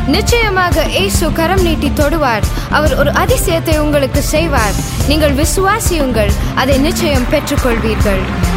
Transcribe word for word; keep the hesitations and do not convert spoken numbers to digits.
நிச்சயமாக இயேசு கரம் நீட்டி தொடுவார். அவர் ஒரு அதிசயத்தை உங்களுக்கு செய்வார். நீங்கள் விசுவாசியுங்கள், அதை நிச்சயம் பெற்றுக்கொள்வீர்கள்.